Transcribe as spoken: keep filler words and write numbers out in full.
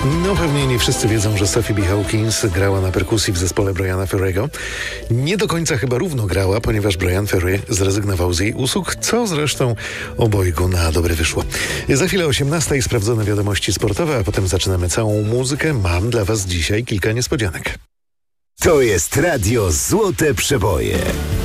No pewnie nie wszyscy wiedzą, że Sophie B. Hawkins grała na perkusji w zespole Briana Ferry'ego. Nie do końca chyba równo grała, ponieważ Brian Ferry zrezygnował z jej usług, co zresztą obojgu na dobre wyszło. Za chwilę osiemnasta i sprawdzone wiadomości sportowe, a potem zaczynamy całą muzykę. Mam dla was dzisiaj kilka niespodzianek. To jest Radio Złote Przeboje.